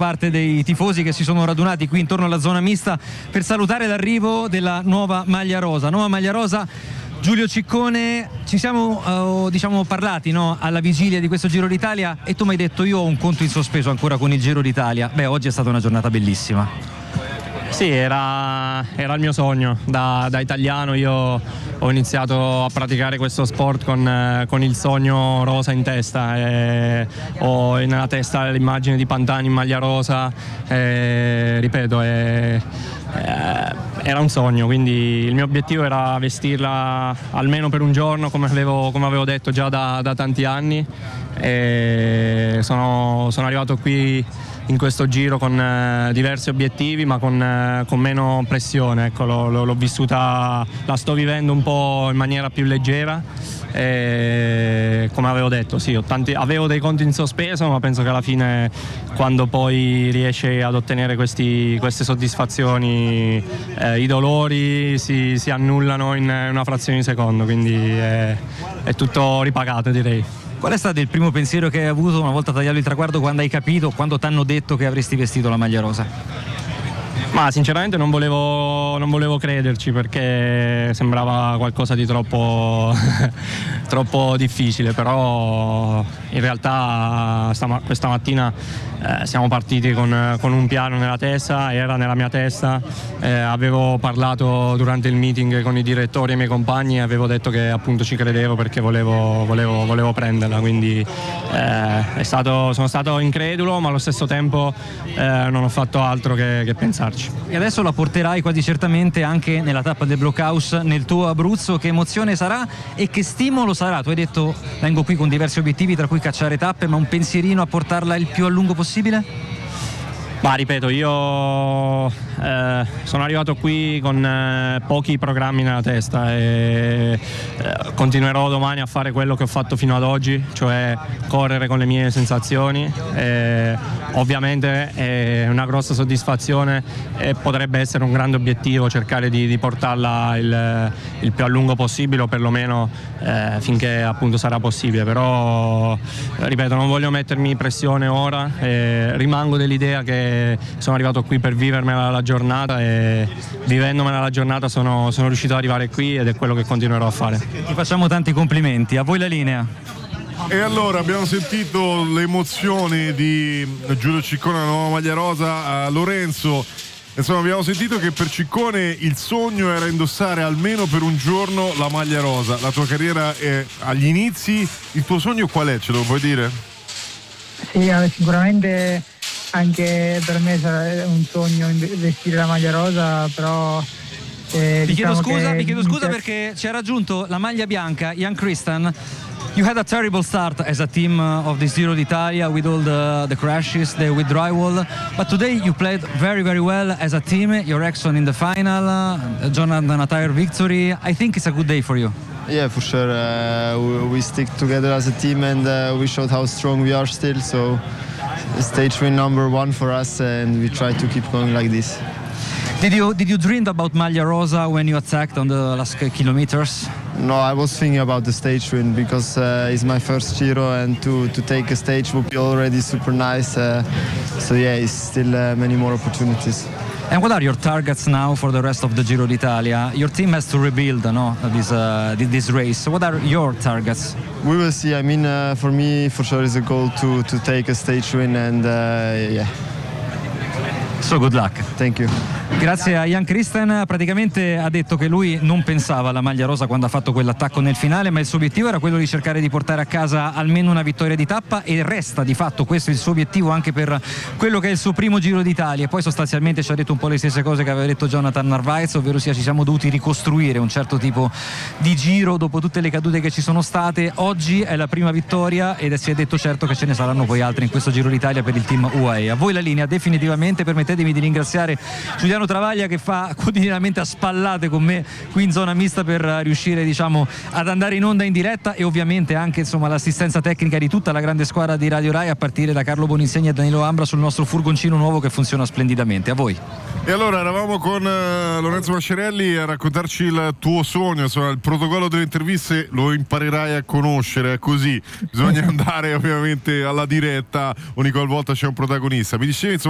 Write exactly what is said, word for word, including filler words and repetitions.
parte dei tifosi che si sono radunati qui intorno alla zona mista per salutare l'arrivo della nuova maglia rosa. Nuova maglia rosa, Giulio Ciccone, ci siamo uh, diciamo parlati, no, alla vigilia di questo Giro d'Italia, e tu mi hai detto: io ho un conto in sospeso ancora con il Giro d'Italia. Beh, oggi è stata una giornata bellissima. Sì, era, era il mio sogno. Da, da italiano io ho iniziato a praticare questo sport con, eh, con il sogno rosa in testa. E ho nella testa l'immagine di Pantani in maglia rosa. E, ripeto, e, eh, era un sogno, quindi il mio obiettivo era vestirla almeno per un giorno, come avevo, come avevo detto già da, da tanti anni. E sono, sono arrivato qui in questo giro con eh, diversi obiettivi, ma con, eh, con meno pressione. Ecco, l'ho, l'ho vissuta, la sto vivendo un po' in maniera più leggera. E, come avevo detto, sì, ho tanti, avevo dei conti in sospeso, ma penso che alla fine, quando poi riesci ad ottenere questi, queste soddisfazioni, eh, i dolori si, si annullano in una frazione di secondo, quindi è, è tutto ripagato, direi. Qual è stato il primo pensiero che hai avuto una volta tagliato il traguardo, quando hai capito, quando ti hanno detto che avresti vestito la maglia rosa? Ma sinceramente non volevo, non volevo crederci, perché sembrava qualcosa di troppo, troppo difficile, però in realtà stama, questa mattina eh, siamo partiti con, con un piano nella testa, era nella mia testa, eh, avevo parlato durante il meeting con i direttori e i miei compagni e avevo detto che appunto ci credevo, perché volevo, volevo, volevo prenderla, quindi eh, è stato, sono stato incredulo, ma allo stesso tempo eh, non ho fatto altro che, che pensarci. E adesso la porterai quasi certamente anche nella tappa del Blockhouse nel tuo Abruzzo. Che emozione sarà e che stimolo sarà? Tu hai detto: vengo qui con diversi obiettivi, tra cui cacciare tappe, ma un pensierino a portarla il più a lungo possibile? Ma ripeto, io eh, sono arrivato qui con eh, pochi programmi nella testa e eh, continuerò domani a fare quello che ho fatto fino ad oggi, cioè correre con le mie sensazioni. E ovviamente è una grossa soddisfazione e potrebbe essere un grande obiettivo cercare di, di portarla il, il più a lungo possibile, o perlomeno eh, finché appunto sarà possibile. Però ripeto, non voglio mettermi pressione ora, e rimango dell'idea che sono arrivato qui per vivermela la giornata, e vivendomela la giornata sono, sono riuscito ad arrivare qui, ed è quello che continuerò a fare. Ti facciamo tanti complimenti, a voi la linea. E allora abbiamo sentito l'emozione di Giulio Ciccone, la nuova maglia rosa. A Lorenzo, insomma, abbiamo sentito che per Ciccone il sogno era indossare almeno per un giorno la maglia rosa. La tua carriera è agli inizi, il tuo sogno qual è? Ce lo puoi dire? Sì, sicuramente anche per me sarà un sogno vestire la maglia rosa, però eh, vi, diciamo chiedo scusa, che... vi chiedo scusa perché ci ha raggiunto la maglia bianca Jan Christen. You had a terrible start as a team of the Giro d'Italia with all the, the crashes, the withdrawal, but today you played very very well as a team. You're excellent in the final, uh, Jonathan a tire victory. I think it's a good day for you. Yeah, for sure. Uh, we, we stick together as a team, and uh, we showed how strong we are still. So stage win number one for us, and we try to keep going like this. Did you did you dream about Maglia Rosa when you attacked on the last kilometers? No, I was thinking about the stage win, because uh, it's my first Giro, and to, to take a stage would be already super nice. Uh, so yeah, it's still uh, many more opportunities. And what are your targets now for the rest of the Giro d'Italia? Your team has to rebuild, no, this uh, this race. What are your targets? We will see. I mean, uh, for me, for sure, is a goal to to take a stage win, and uh, yeah. So good luck. Thank you. Grazie a Jan Christen. Praticamente ha detto che lui non pensava alla maglia rosa quando ha fatto quell'attacco nel finale, ma il suo obiettivo era quello di cercare di portare a casa almeno una vittoria di tappa, e resta di fatto questo il suo obiettivo anche per quello che è il suo primo Giro d'Italia. E poi sostanzialmente ci ha detto un po' le stesse cose che aveva detto Jonathan Narvaez, ovvero sia ci siamo dovuti ricostruire un certo tipo di giro dopo tutte le cadute che ci sono state. Oggi è la prima vittoria ed si è detto certo che ce ne saranno poi altri in questo Giro d'Italia per il team U A E. A voi la linea definitivamente. Permettetemi di ringraziare Giuliano Travaglia, che fa quotidianamente a spallate con me qui in zona mista per riuscire, diciamo, ad andare in onda in diretta, e ovviamente anche, insomma, l'assistenza tecnica di tutta la grande squadra di Radio Rai, a partire da Carlo Boninsegna e Danilo Ambra sul nostro furgoncino nuovo che funziona splendidamente. A voi. E allora eravamo con uh, Lorenzo Masciarelli a raccontarci il tuo sogno, insomma, il protocollo delle interviste lo imparerai a conoscere, è così, bisogna andare ovviamente alla diretta ogni qualvolta c'è un protagonista. Mi dicevi, insomma,